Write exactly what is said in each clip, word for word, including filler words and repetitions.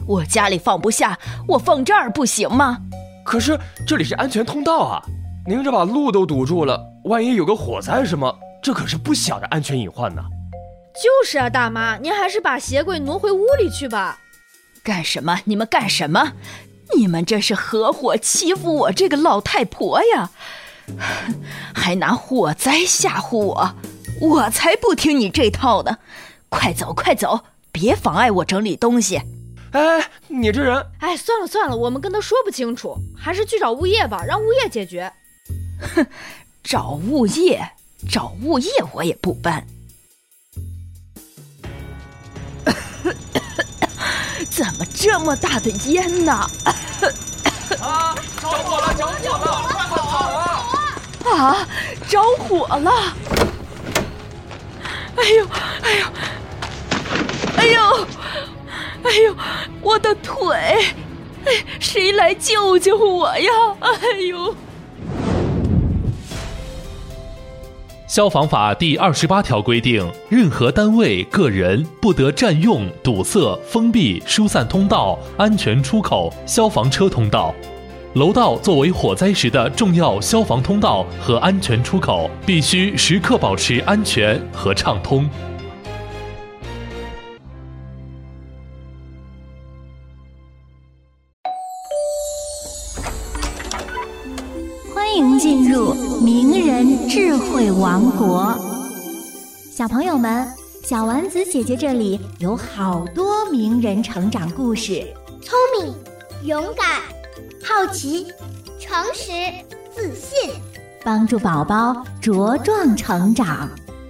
我家里放不下，我放这儿不行吗？ 可是这里是安全通道啊，您这把路都堵住了，万一有个火灾什么，这可是不小的安全隐患呢。 就是啊，大妈，您还是把鞋柜挪回屋里去吧。 干什么？你们干什么？你们这是合伙欺负我这个老太婆呀，还拿火灾吓唬我，我才不听你这套的。快走快走，别妨碍我整理东西。 哎，你这人…… 哎，算了算了，我们跟他说不清楚，还是去找物业吧，让物业解决。 哼，找物业找物业我也不搬。怎么这么大的烟呢？ 啊！着火了！着火了！快跑啊！ 啊！着火了！哎呦！哎呦！哎呦！哎呦！我的腿！哎，谁来救救我呀！哎呦！ 消防法第二十八条规定，任何单位、个人不得占用、堵塞、封闭、疏散通道、安全出口、消防车通道。楼道作为火灾时的重要消防通道和安全出口，必须时刻保持安全和畅通。 欢迎进入名人智慧王国。小朋友们，小丸子姐姐这里有好多名人成长故事， 聪明、勇敢、好奇、诚实、自信， 帮助宝宝茁壮成长。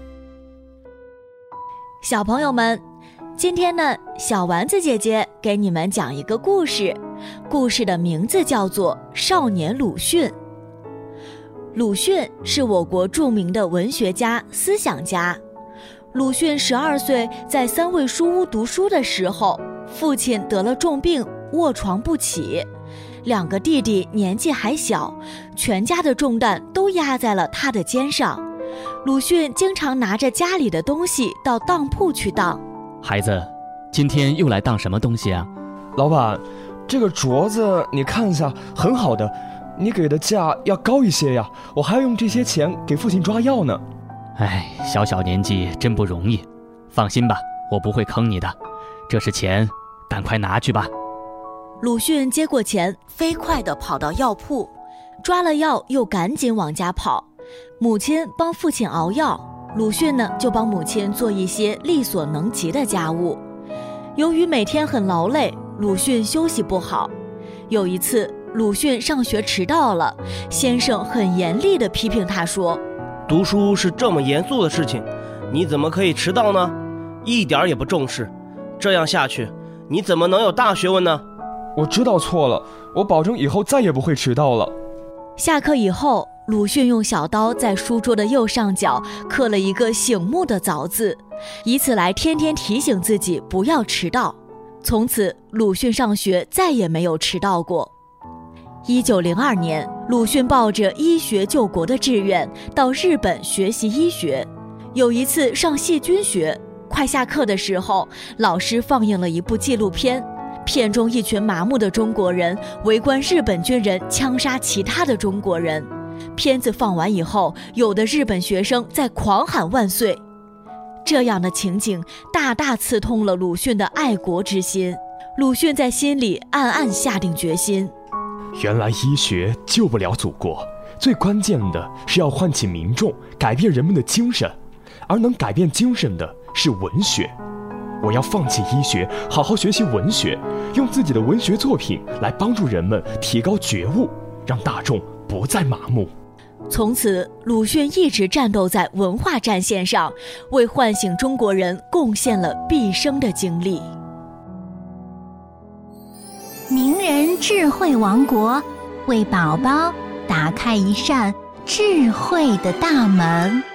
小朋友们，今天呢，小丸子姐姐给你们讲一个故事，故事的名字叫做《少年鲁迅》。鲁迅是我国著名的文学家、思想家。鲁迅十二岁在三味书屋读书的时候，父亲得了重病，卧床不起。两个弟弟年纪还小，全家的重担都压在了他的肩上。鲁迅经常拿着家里的东西到当铺去当。 孩子，今天又来当什么东西啊？ 老板，这个镯子你看一下，很好的，你给的价要高一些呀，我还要用这些钱给父亲抓药呢。 哎，小小年纪真不容易，放心吧，我不会坑你的，这是钱，赶快拿去吧。 鲁迅接过钱，飞快地跑到药铺，抓了药又赶紧往家跑。母亲帮父亲熬药，鲁迅呢就帮母亲做一些力所能及的家务。由于每天很劳累，鲁迅休息不好。有一次，鲁迅上学迟到了，先生很严厉地批评他说： 读书是这么严肃的事情，你怎么可以迟到呢？一点也不重视，这样下去，你怎么能有大学问呢？ 我知道错了，我保证以后再也不会迟到了。 下课以后，鲁迅用小刀在书桌的右上角刻了一个醒目的早字，以此来天天提醒自己不要迟到。从此，鲁迅上学再也没有迟到过。一九零二年，鲁迅抱着医学救国的志愿到日本学习医学。有一次上细菌学，快下课的时候，老师放映了一部纪录片，片中一群麻木的中国人围观日本军人枪杀其他的中国人。片子放完以后，有的日本学生在狂喊万岁。这样的情景大大刺痛了鲁迅的爱国之心。鲁迅在心里暗暗下定决心， 原来医学救不了祖国，最关键的是要唤起民众，改变人们的精神，而能改变精神的是文学。我要放弃医学，好好学习文学，用自己的文学作品来帮助人们提高觉悟，让大众不再麻木。 从此，鲁迅一直战斗在文化战线上，为唤醒中国人贡献了毕生的精力。 名人智慧王国，为宝宝打开一扇智慧的大门。